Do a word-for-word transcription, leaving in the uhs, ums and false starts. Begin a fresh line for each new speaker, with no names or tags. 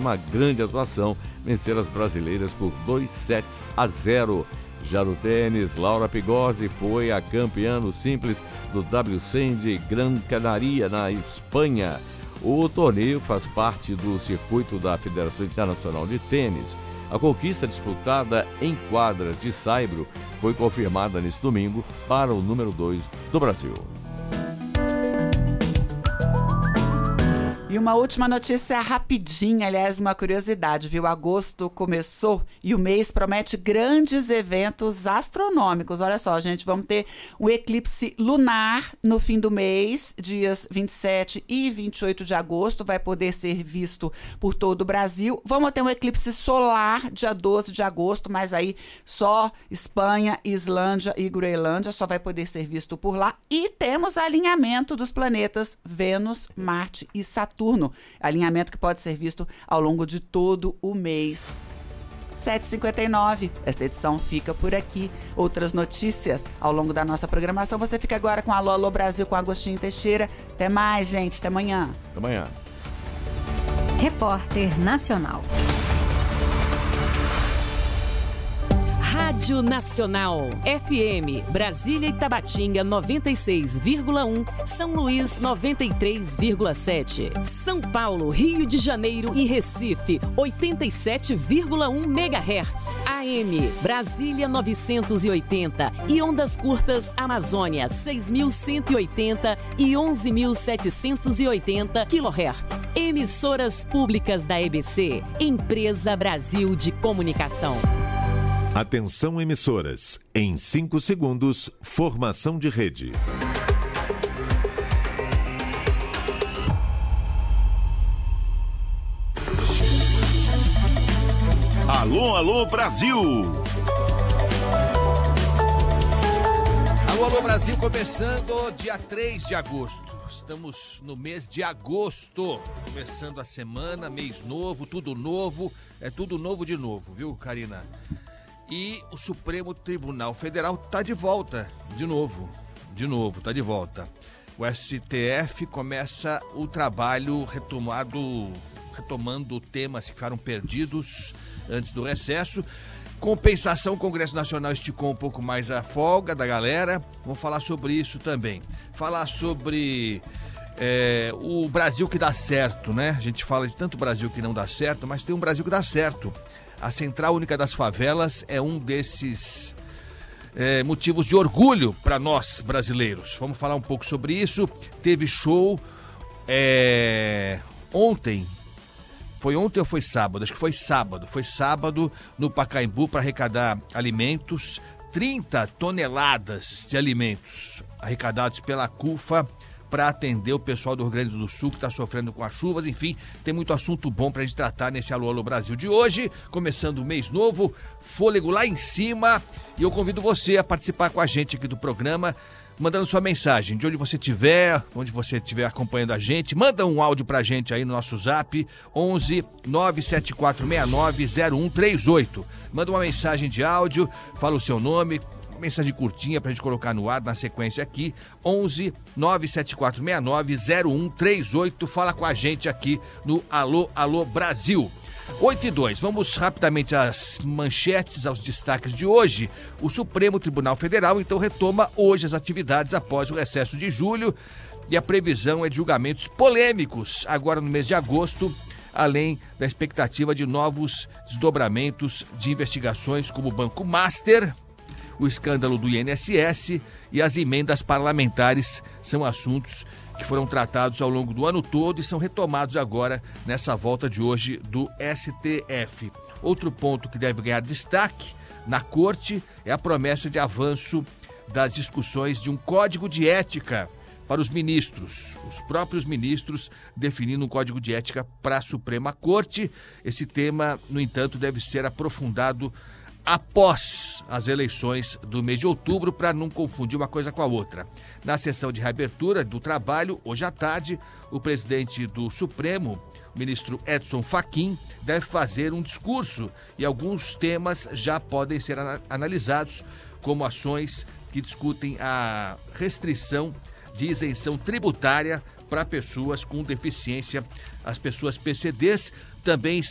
uma grande atuação, venceram as brasileiras por dois sets a zero. Já no tênis, Laura Pigossi foi a campeã no simples do W cem de Gran Canaria, na Espanha. O torneio faz parte do circuito da Federação Internacional de Tênis. A conquista disputada em quadras de saibro foi confirmada neste domingo para o número dois do Brasil.
E uma última notícia rapidinha, aliás, uma curiosidade, viu? Agosto começou e o mês promete grandes eventos astronômicos. Olha só, gente, vamos ter um eclipse lunar no fim do mês, dias vinte e sete e vinte e oito de agosto, vai poder ser visto por todo o Brasil. Vamos ter um eclipse solar, dia doze de agosto, mas aí só Espanha, Islândia e Groenlândia só vai poder ser visto por lá. E temos alinhamento dos planetas Vênus, Marte e Saturno. Alinhamento que pode ser visto ao longo de todo o mês. sete e cinquenta e nove. Esta edição fica por aqui. Outras notícias ao longo da nossa programação. Você fica agora com Alô, Alô Brasil com Agostinho Teixeira. Até mais, gente. Até amanhã.
Até amanhã.
Repórter Nacional.
Rádio Nacional, F M, Brasília e Tabatinga noventa e seis vírgula um, São Luís noventa e três vírgula sete, São Paulo, Rio de Janeiro e Recife oitenta e sete vírgula um megahertz, A M, Brasília novecentos e oitenta e ondas curtas Amazônia seis mil cento e oitenta e onze mil setecentos e oitenta quilohertz. Emissoras públicas da E B C, Empresa Brasil de Comunicação.
Atenção emissoras, em cinco segundos, formação de rede.
Alô, alô Brasil!
Alô, alô Brasil, começando dia três de agosto. Estamos no mês de agosto, começando a semana, mês novo, tudo novo, é tudo novo de novo, viu, Karina? E o Supremo Tribunal Federal está de volta, de novo, de novo, está de volta. O S T F começa o trabalho retomado, retomando temas que ficaram perdidos antes do recesso. Compensação, o Congresso Nacional esticou um pouco mais a folga da galera. Vamos falar sobre isso também. Falar sobre é, o Brasil que dá certo, né? A gente fala de tanto Brasil que não dá certo, mas tem um Brasil que dá certo. A Central Única das Favelas é um desses é, motivos de orgulho para nós brasileiros. Vamos falar um pouco sobre isso. Teve show é, ontem. Foi ontem ou foi sábado? Acho que foi sábado. Foi sábado no Pacaembu para arrecadar alimentos. trinta toneladas de alimentos arrecadados pela CUFA para atender o pessoal do Rio Grande do Sul que está sofrendo com as chuvas. Enfim, tem muito assunto bom para a gente tratar nesse Alô, Alô Brasil de hoje. Começando o mês novo, fôlego lá em cima. E eu convido você a participar com a gente aqui do programa, mandando sua mensagem, de onde você estiver, onde você estiver acompanhando a gente. Manda um áudio pra gente aí no nosso zap, onze nove sete quatro seis nove zero um três oito. Manda uma mensagem de áudio, fala o seu nome, mensagem curtinha pra gente colocar no ar na sequência aqui, onze nove sete quatro seis nove zero um três oito. Fala com a gente aqui no Alô, Alô Brasil. oito e dois, vamos rapidamente às manchetes, aos destaques de hoje. O Supremo Tribunal Federal, então, retoma hoje as atividades após o recesso de julho e a previsão é de julgamentos polêmicos agora no mês de agosto, além da expectativa de novos desdobramentos de investigações como o Banco Master, o escândalo do I N S S e as emendas parlamentares são assuntos que foram tratados ao longo do ano todo e são retomados agora nessa volta de hoje do S T F. Outro ponto que deve ganhar destaque na corte é a promessa de avanço das discussões de um código de ética para os ministros. Os próprios ministros definindo um código de ética para a Suprema Corte. Esse tema, no entanto, deve ser aprofundado após as eleições do mês de outubro, para não confundir uma coisa com a outra. Na sessão de reabertura do trabalho, hoje à tarde, o presidente do Supremo, o ministro Edson Fachin, deve fazer um discurso e alguns temas já podem ser analisados, como ações que discutem a restrição de isenção tributária para pessoas com deficiência, as pessoas P C Ds. Também